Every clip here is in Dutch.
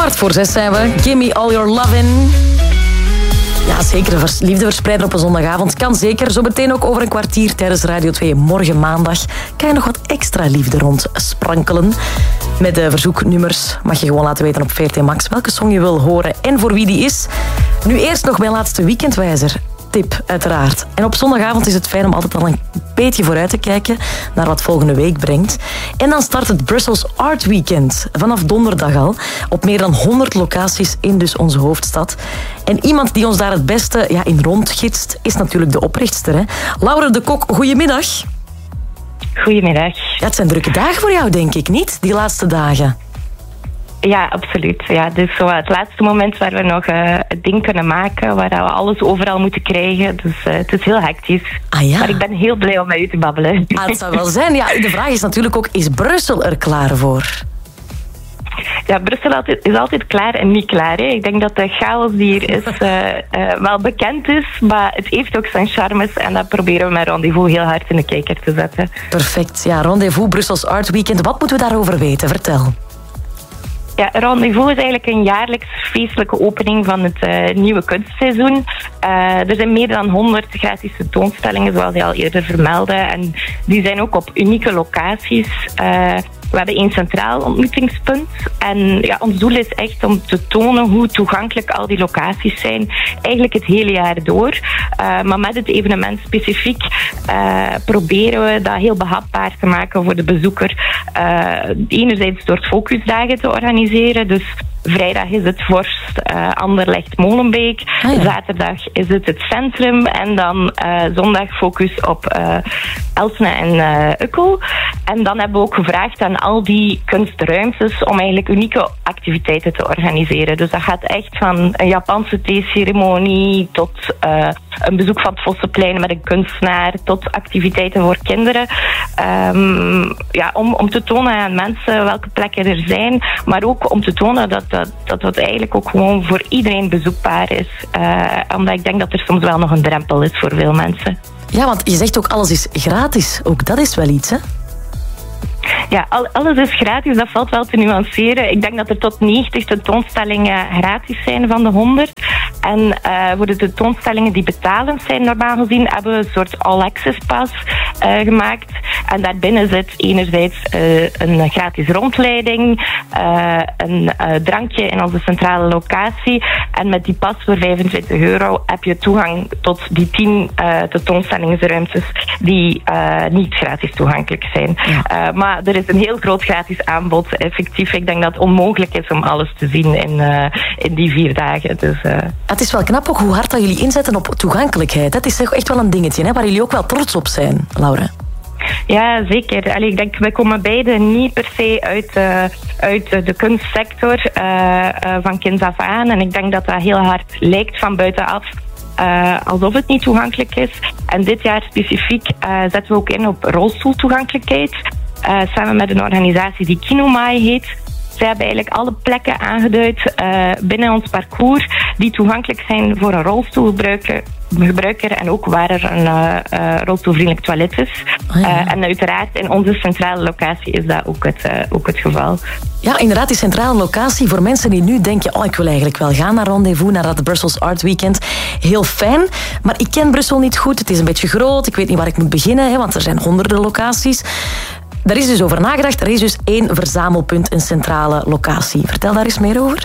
5:15 zijn we. Give me all your lovin'. Ja, zeker. Liefde verspreiden op een zondagavond kan zeker. Zometeen ook over een kwartier tijdens Radio 2 morgen maandag. Kan je nog wat extra liefde rondsprankelen. Met de verzoeknummers mag je gewoon laten weten op VRT Max welke song je wil horen en voor wie die is. Nu eerst nog mijn laatste weekendwijzer. Tip, uiteraard. En op zondagavond is het fijn om altijd al een beetje vooruit te kijken naar wat volgende week brengt. En dan start het Brussels Art Weekend. Vanaf donderdag al. Op meer dan 100 locaties in dus onze hoofdstad. En iemand die ons daar het beste in rondgidst is natuurlijk de oprichtster. Hè? Laura de Kok, goedemiddag. Goedemiddag. Ja, het zijn drukke dagen voor jou, denk ik, niet? Die laatste dagen. Ja, absoluut. Ja, dus zo het laatste moment waar we nog het ding kunnen maken, waar we alles overal moeten krijgen. Dus het is heel hectisch. Ah, ja. Maar ik ben heel blij om met u te babbelen. Ah, het zou wel zijn. Ja, de vraag is natuurlijk ook, is Brussel er klaar voor? Ja, Brussel is altijd klaar en niet klaar. Hè. Ik denk dat de chaos die hier is wel bekend is, maar het heeft ook zijn charmes en dat proberen we met Rendezvous heel hard in de kijker te zetten. Perfect. Ja, Rendezvous, Brussels Art Weekend. Wat moeten we daarover weten? Vertel. Ja, Rendezvous is eigenlijk een jaarlijks feestelijke opening van het nieuwe kunstseizoen. Er zijn meer dan 100 gratis tentoonstellingen, zoals je al eerder vermeldde. En die zijn ook op unieke locaties. We hebben één centraal ontmoetingspunt. En ja, ons doel is echt om te tonen hoe toegankelijk al die locaties zijn. Eigenlijk het hele jaar door. Maar met het evenement specifiek proberen we dat heel behapbaar te maken voor de bezoeker. Enerzijds door focusdagen te organiseren. Dus vrijdag is het Vorst, Anderlecht, Molenbeek. Ah, ja. Zaterdag is het centrum. En dan zondag focus op Elsene en Ukkel. En dan hebben we ook gevraagd aan al die kunstruimtes om eigenlijk unieke activiteiten te organiseren. Dus dat gaat echt van een Japanse theeceremonie tot een bezoek van het Vossenplein met een kunstenaar tot activiteiten voor kinderen. Om te tonen aan mensen welke plekken er zijn, maar ook om te tonen dat het eigenlijk ook gewoon voor iedereen bezoekbaar is. Omdat ik denk dat er soms wel nog een drempel is voor veel mensen. Ja, want je zegt ook alles is gratis. Ook dat is wel iets, hè? Ja, alles is gratis, dat valt wel te nuanceren. Ik denk dat er tot 90 tentoonstellingen gratis zijn van de 100. En voor de tentoonstellingen die betalend zijn, normaal gezien, hebben we een soort all-access pass gemaakt. En daarbinnen zit enerzijds een gratis rondleiding, een drankje in onze centrale locatie. En met die pas voor €25 heb je toegang tot die 10 tentoonstellingsruimtes die niet gratis toegankelijk zijn. Ja. Maar er is een heel groot gratis aanbod. Effectief, ik denk dat het onmogelijk is om alles te zien in die 4 dagen. Dus, Het is wel knap ook hoe hard dat jullie inzetten op toegankelijkheid. Dat is echt wel een dingetje, hè, waar jullie ook wel trots op zijn, Laura. Ja, zeker. Allee, ik denk, wij komen beide niet per se uit de kunstsector van kinds af aan. En ik denk dat dat heel hard lijkt van buitenaf. Alsof het niet toegankelijk is. En dit jaar specifiek zetten we ook in op rolstoeltoegankelijkheid. Samen met een organisatie die Kinomai heet. Zij hebben eigenlijk alle plekken aangeduid binnen ons parcours die toegankelijk zijn voor een rolstoelgebruiker en ook waar er een rolstoelvriendelijk toilet is. Oh, ja. En uiteraard in onze centrale locatie is dat ook het geval. Ja, inderdaad, die centrale locatie voor mensen die nu denken, ik wil eigenlijk wel gaan naar Rendezvous, naar dat Brussels Art Weekend. Heel fijn, maar ik ken Brussel niet goed. Het is een beetje groot, ik weet niet waar ik moet beginnen, want er zijn honderden locaties. Daar is dus over nagedacht. Er is dus 1 verzamelpunt, een centrale locatie. Vertel daar eens meer over.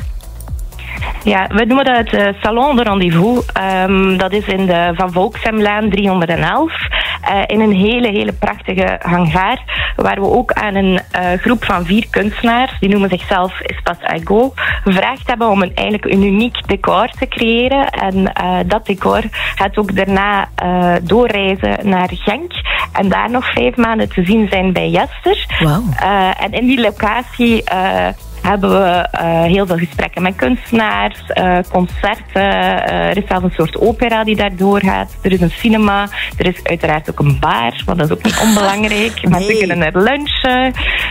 Ja, we noemen dat het Salon de Rendezvous. Dat is in de Van Volksemlaan 311. In een hele prachtige hangar. Waar we ook aan een groep van 4 kunstenaars, die noemen zichzelf Espace Aigo, gevraagd hebben om eigenlijk een uniek decor te creëren. En dat decor gaat ook daarna doorreizen naar Genk. En daar nog 5 maanden te zien zijn bij Jester. Wow. En in die locatie hebben we heel veel gesprekken met kunstenaars, concerten. Er is zelfs een soort opera die daar doorgaat. Er is een cinema. Er is uiteraard ook een bar, want dat is ook niet onbelangrijk. Nee. Mensen kunnen naar lunchen.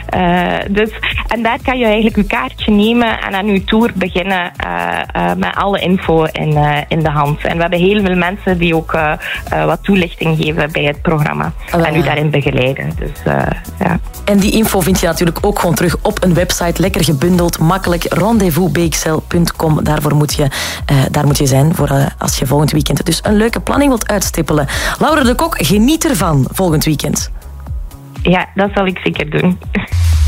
En daar kan je eigenlijk je kaartje nemen en aan je tour beginnen met alle info in de hand. En we hebben heel veel mensen die ook wat toelichting geven bij het programma. En u daarin begeleiden. Dus, ja. En die info vind je natuurlijk ook gewoon terug op een website. Lekker gebeurd. gebundeld, makkelijk. Rendezvousbxl.com, daar moet je zijn voor als je volgend weekend dus een leuke planning wilt uitstippelen. Laura de Kok, geniet ervan volgend weekend. Ja, dat zal ik zeker doen.